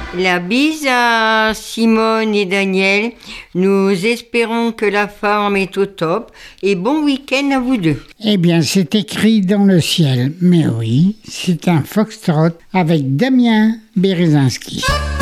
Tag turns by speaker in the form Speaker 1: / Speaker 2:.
Speaker 1: La bise à Simone et Daniel. Nous espérons que la forme est au top et bon week-end à vous deux.
Speaker 2: Eh bien, c'est écrit dans le ciel. Mais oui, c'est un foxtrot avec Damien Berezinski.